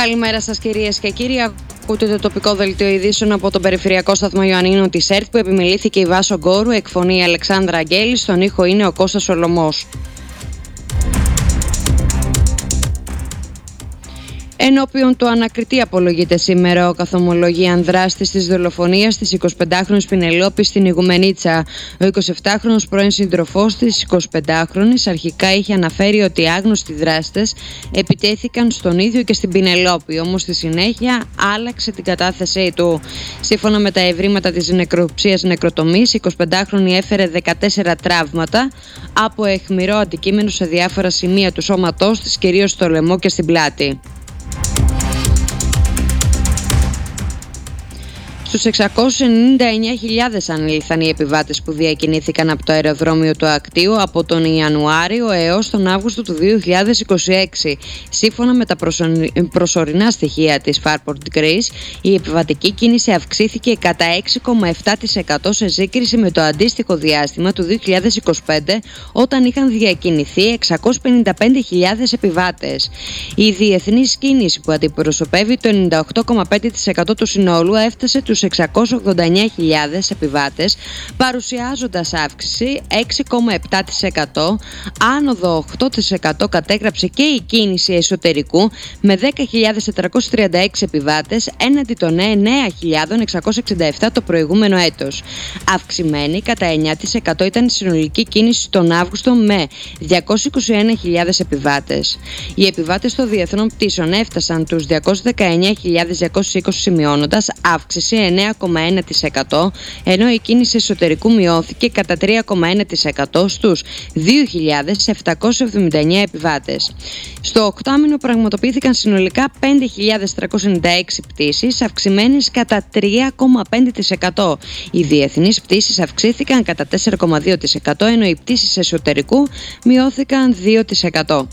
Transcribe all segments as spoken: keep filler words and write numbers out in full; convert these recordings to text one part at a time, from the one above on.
Καλημέρα σας κυρίες και κύριοι. Ακούτε το τοπικό δελτίο ειδήσεων από τον περιφερειακό σταθμό Ιωαννίνων της ΕΡΤ που επιμελήθηκε η Βάσο Γκόρου, εκφωνεί η Αλεξάνδρα Αγγέλη, στον ήχο είναι ο Κώστας Σολωμός. Ενώπιον του ανακριτή απολογείται σήμερα ο καθομολογίαν δράστης της δολοφονίας της εικοσιπεντάχρονης Πινελόπης στην Ιγουμενίτσα. Ο εικοσιεπτάχρονος πρώην σύντροφός της εικοσιπεντάχρονης αρχικά είχε αναφέρει ότι άγνωστοι δράστες επιτέθηκαν στον ίδιο και στην Πινελόπη, όμως στη συνέχεια άλλαξε την κατάθεσή του. Σύμφωνα με τα ευρήματα της νεκροψίας νεκροτομής, η εικοσιπεντάχρονη έφερε δεκατέσσερα τραύματα από αιχμηρό αντικείμενο σε διάφορα σημεία του σώματός της, κυρίως στο λαιμό και στην πλάτη. Στους εξακόσιες ενενήντα εννέα χιλιάδες ανήλθαν οι επιβάτες που διακινήθηκαν από το αεροδρόμιο του Ακτίου από τον Ιανουάριο έως τον Αύγουστο του δύο χιλιάδες είκοσι έξι. Σύμφωνα με τα προσωρινά στοιχεία της Fraport Greece, η επιβατική κίνηση αυξήθηκε κατά έξι κόμμα επτά τοις εκατό σε σύγκριση με το αντίστοιχο διάστημα του δύο χιλιάδες είκοσι πέντε, όταν είχαν διακινηθεί εξακόσιες πενήντα πέντε χιλιάδες επιβάτες. Η διεθνής κίνηση, που αντιπροσωπεύει το ενενήντα οκτώ κόμμα πέντε τοις εκατό του συνόλου, έφτασε τους εξακόσιες ογδόντα εννέα χιλιάδες επιβάτες, παρουσιάζοντας αύξηση έξι κόμμα επτά τοις εκατό. Άνοδο οκτώ τοις εκατό κατέγραψε και η κίνηση εσωτερικού με δέκα χιλιάδες τετρακόσιους τριάντα έξι επιβάτες έναντι των εννέα χιλιάδες εξακόσιους εξήντα επτά το προηγούμενο έτος. Αυξημένη κατά εννέα τοις εκατό ήταν η συνολική κίνηση τον Αύγουστο με διακόσιες είκοσι ένα χιλιάδες επιβάτες. Οι επιβάτες των διεθνών πτήσεων έφτασαν τους διακόσιες δεκαεννέα χιλιάδες διακόσιους είκοσι, σημειώνοντας αύξηση εννέα κόμμα ένα τοις εκατό, ενώ η κίνηση εσωτερικού μειώθηκε κατά τρία κόμμα ένα τοις εκατό στους δύο χιλιάδες επτακόσιους εβδομήντα εννέα επιβάτες. Στο οκτάμηνο πραγματοποιήθηκαν συνολικά πέντε χιλιάδες τριακόσιες ενενήντα έξι πτήσεις, αυξημένες κατά τρία κόμμα πέντε τοις εκατό. Οι διεθνείς πτήσεις αυξήθηκαν κατά τέσσερα κόμμα δύο τοις εκατό, ενώ οι πτήσεις εσωτερικού μειώθηκαν δύο τοις εκατό.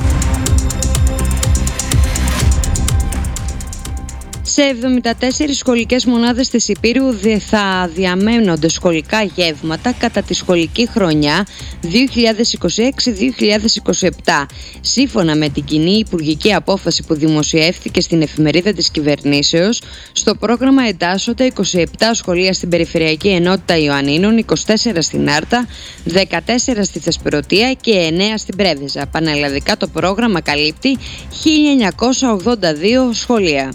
Σε εβδομήντα τέσσερις σχολικές μονάδες της Ηπείρου θα διαμένονται σχολικά γεύματα κατά τη σχολική χρονιά δύο χιλιάδες είκοσι έξι δύο χιλιάδες είκοσι επτά. Σύμφωνα με την κοινή υπουργική απόφαση που δημοσιεύθηκε στην εφημερίδα της κυβερνήσεως, στο πρόγραμμα εντάσσονται είκοσι επτά σχολεία στην Περιφερειακή Ενότητα Ιωαννίνων, είκοσι τέσσερα στην Άρτα, δεκατέσσερα στη Θεσπρωτεία και εννέα στην Πρέβεζα. Πανελλαδικά το πρόγραμμα καλύπτει χίλια εννιακόσια ογδόντα δύο σχολεία.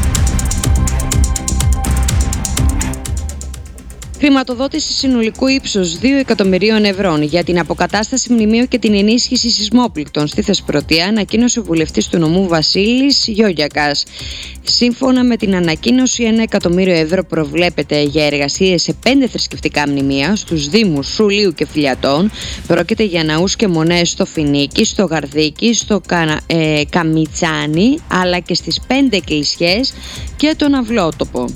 Χρηματοδότηση συνολικού ύψους δύο εκατομμυρίων ευρώ για την αποκατάσταση μνημείου και την ενίσχυση σεισμόπληκτων στη Θεσπρωτεία, ανακοίνωσε ο βουλευτής του νομού Βασίλης Γιώργιακας. Σύμφωνα με την ανακοίνωση, ένα εκατομμύριο ευρώ προβλέπεται για εργασίες σε πέντε θρησκευτικά μνημεία στους Δήμους Σουλίου και Φιλιατών. Πρόκειται για ναούς και μονές στο Φινίκι, στο Γαρδίκι, στο Κα, ε, Καμιτσάνι, αλλά και στις πέντε εκκλησιές και τον Αυλότοπο.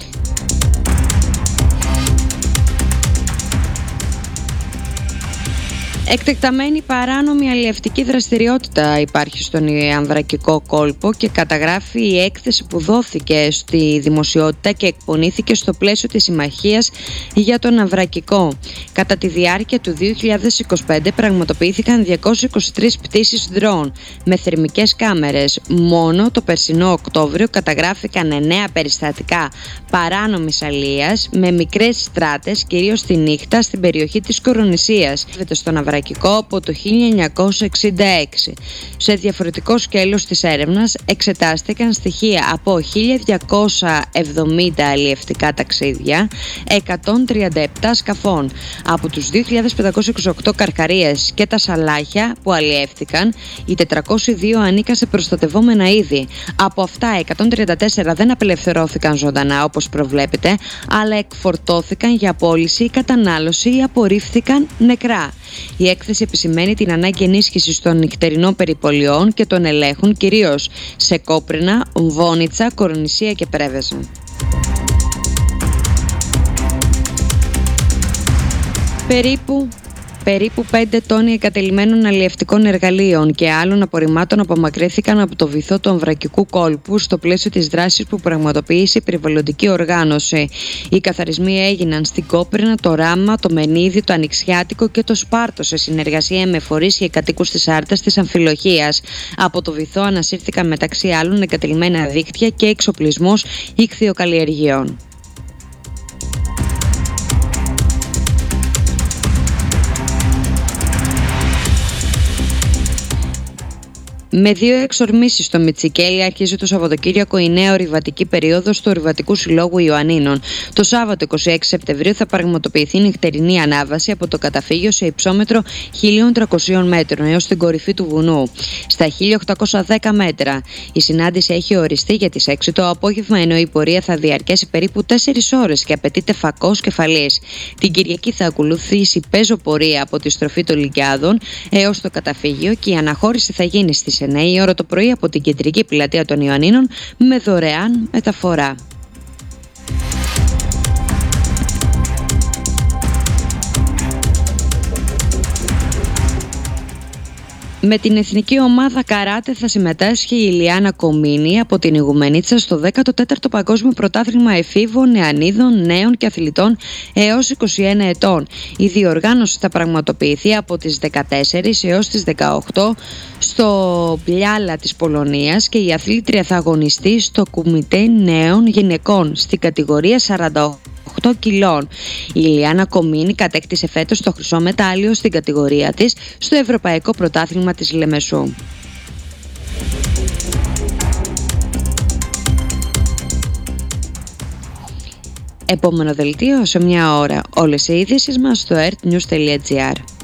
Εκτεκταμένη παράνομη αλλιευτική δραστηριότητα υπάρχει στον Ανδρακικό κόλπο και καταγράφει η έκθεση που δόθηκε στη δημοσιότητα και εκπονήθηκε στο πλαίσιο της Συμμαχίας για τον Ανδρακικό. Κατά τη διάρκεια του δύο χιλιάδες είκοσι πέντε πραγματοποιήθηκαν διακόσιες είκοσι τρεις πτήσεις ντρόουν με θερμικές κάμερες. Μόνο το περσινό Οκτώβριο καταγράφηκαν εννέα περιστατικά παράνομης αλίας με μικρές στράτες, κυρίως τη νύχτα στην περιοχή της Κορονησίας. Στον από το χίλια εννιακόσια εξήντα έξι. Σε διαφορετικό σκέλος της έρευνας εξετάστηκαν στοιχεία από χίλια διακόσια εβδομήντα αλλιευτικά ταξίδια, εκατόν τριάντα επτά σκαφών. Από τους δύο χιλιάδες πεντακόσιες είκοσι οκτώ καρχαρίες και τα σαλάχια που αλλιεύτηκαν, οι τετρακόσιοι δύο ανήκαν σε προστατευόμενα είδη. Από αυτά, εκατόν τριάντα τέσσερα δεν απελευθερώθηκαν ζωντανά όπως προβλέπεται, αλλά εκφορτώθηκαν για πώληση ή κατανάλωση ή απορρίφθηκαν νεκρά. Η έκθεση επισημαίνει την ανάγκη ενίσχυσης των νυχτερινών περιπολιών και των ελέγχων, κυρίως σε Κόπρινα, Βόνιτσα, Κορονησία και Πρέβεζα. Περίπου Περίπου πέντε τόνοι εγκατελειμμένων αλλιευτικών εργαλείων και άλλων απορριμμάτων απομακρύνθηκαν από το βυθό του Αμβρακικού κόλπου στο πλαίσιο της δράσης που πραγματοποίησε η περιβαλλοντική οργάνωση. Οι καθαρισμοί έγιναν στην Κόπρινα, το Ράμα, το Μενίδη, το Ανοιξιάτικο και το Σπάρτο σε συνεργασία με φορείς και κατοίκους της Άρτας της Αμφιλοχίας. Από το βυθό ανασύρθηκαν μεταξύ άλλων εγκατελειμμένα δίκτυα και εξοπλισμός ιχθυοκαλλιεργειών. Με δύο εξορμήσεις στο Μιτσικέλι αρχίζει το Σαββατοκύριακο η νέα ορειβατική περίοδος του Ορειβατικού Συλλόγου Ιωαννίνων. Το Σάββατο είκοσι έξι Σεπτεμβρίου θα πραγματοποιηθεί νυχτερινή ανάβαση από το καταφύγιο σε υψόμετρο χίλια τριακόσια μέτρων έως την κορυφή του βουνού, στα χίλια οκτακόσια δέκα μέτρα. Η συνάντηση έχει οριστεί για τις έξι το απόγευμα, ενώ η πορεία θα διαρκέσει περίπου τέσσερις ώρες και απαιτείται φακός κεφαλής. Την Κυριακή θα ακολουθήσει πεζοπορία από τη στροφή των Λυκιάδων έως το καταφύγιο και η αναχώρηση θα γίνει στις εννιά η ώρα το πρωί από την κεντρική πλατεία των Ιωαννίνων με δωρεάν μεταφορά. Με την εθνική ομάδα καράτε θα συμμετάσχει η Ηλιάνα Κομίνη από την Ιγουμενίτσα στο δέκατο τέταρτο Παγκόσμιο Πρωτάθλημα Εφήβων, Νεανίδων, Νέων και Αθλητών έως είκοσι ένα ετών. Η διοργάνωση θα πραγματοποιηθεί από τις δεκατέσσερις έως τις δεκαοκτώ στο Μπλιάλα της Πολωνίας και η αθλήτρια θα αγωνιστεί στο Κουμιτέ Νέων Γυναικών στην κατηγορία σαράντα οκτώ κιλών. Η Ηλιάνα Κομίνη κατέκτησε φέτος το χρυσό μετάλλιο στην κατηγορία της στο Ευρωπαϊκό Πρωτάθλημα της Λεμεσού. Επόμενο δελτίο σε μια ώρα. Όλες οι ειδήσεις μας στο ερτ νιους τελεία τζι άρ.